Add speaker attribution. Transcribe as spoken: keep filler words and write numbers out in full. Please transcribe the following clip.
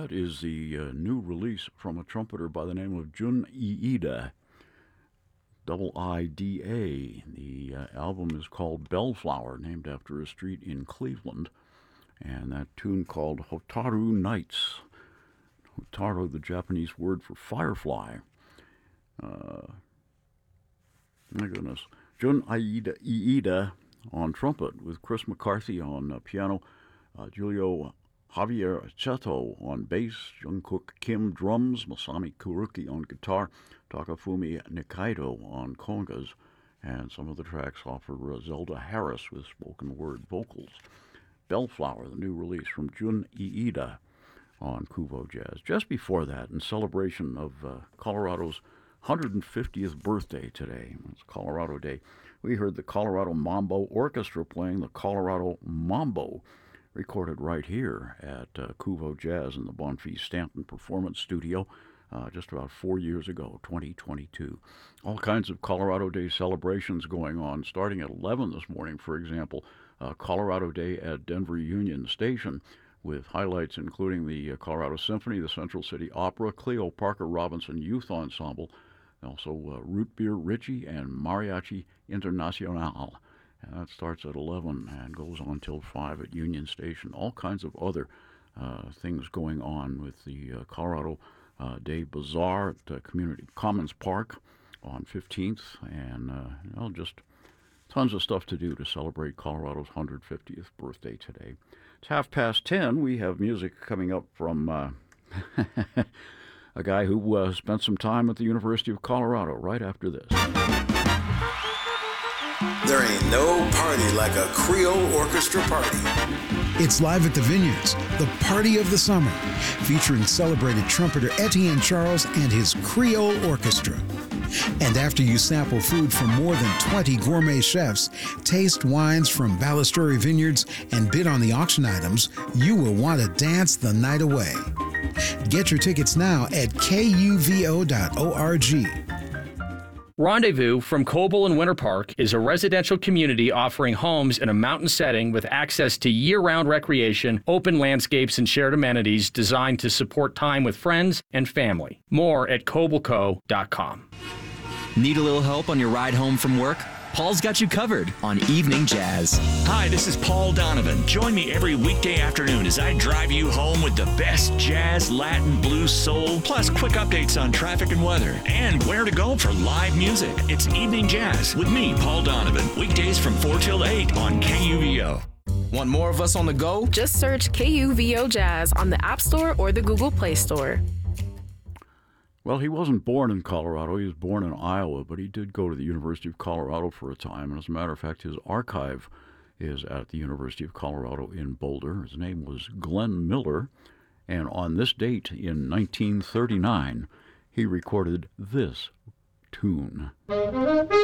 Speaker 1: That is the uh, new release from a trumpeter by the name of Jun Iida, double I D A. The uh, album is called Bellflower, named after a street in Cleveland, and that tune called Hotaru Nights. Hotaru, the Japanese word for firefly. Uh, my goodness. Jun Iida, Iida on trumpet, with Chris McCarthy on uh, piano, uh, Julio Javier Cheto on bass, Jungkook Kim drums, Masami Kuruki on guitar, Takafumi Nikaido on congas, and some of the tracks offer uh, Zelda Harris with spoken word vocals. Bellflower, the new release from Jun Iida on Kuvo Jazz. Just before that, in celebration of uh, Colorado's one hundred fiftieth birthday today, it's Colorado Day, we heard the Colorado Mambo Orchestra playing the Colorado Mambo, recorded right here at uh, Kuvo Jazz in the Bonfils Stanton Performance Studio uh, just about four years ago, twenty twenty-two. All kinds of Colorado Day celebrations going on, starting at eleven this morning, for example, uh, Colorado Day at Denver Union Station, with highlights including the uh, Colorado Symphony, the Central City Opera, Cleo Parker Robinson Youth Ensemble, also uh, Root Beer Richie and Mariachi Internacional. And that starts at eleven and goes on till five at Union Station. All kinds of other uh, things going on with the uh, Colorado uh, Day Bazaar at uh, Community Commons Park on fifteenth, and uh, you know, just tons of stuff to do to celebrate Colorado's one hundred fiftieth birthday today. It's half past ten. We have music coming up from uh, a guy who uh, spent some time at the University of Colorado right after this.
Speaker 2: There ain't no party like a Creole orchestra party.
Speaker 3: It's live at the Vineyards, the party of the summer, featuring celebrated trumpeter Etienne Charles and his Creole Orchestra. And after you sample food from more than twenty gourmet chefs, taste wines from Ballasturi Vineyards, and bid on the auction items, you will want to dance the night away. Get your tickets now at K U V O dot org.
Speaker 4: Rendezvous from Coble and Winter Park is a residential community offering homes in a mountain setting with access to year-round recreation, open landscapes, and shared amenities designed to support time with friends and family. More at coble co dot com.
Speaker 5: Need a little help on your ride home from work? Paul's got you covered on Evening Jazz.
Speaker 6: Hi, this is Paul Donovan. Join me every weekday afternoon as I drive you home with the best jazz, Latin, blues, soul, plus quick updates on traffic and weather, and where to go for live music. It's Evening Jazz with me, Paul Donovan. Weekdays from four till eight on K U V O.
Speaker 7: Want more of us on the go?
Speaker 8: Just search K U V O Jazz on the App Store or the Google Play Store.
Speaker 1: Well, he wasn't born in Colorado. He was born in Iowa, but he did go to the University of Colorado for a time. And as a matter of fact, his archive is at the University of Colorado in Boulder. His name was Glenn Miller. And on this date in nineteen thirty-nine, he recorded this tune.